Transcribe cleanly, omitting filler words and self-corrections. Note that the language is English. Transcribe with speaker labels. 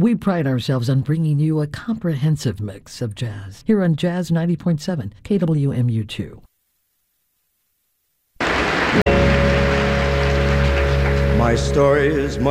Speaker 1: We pride ourselves on bringing you a comprehensive mix of jazz here on Jazz 90.7 KWMU2.
Speaker 2: My story is much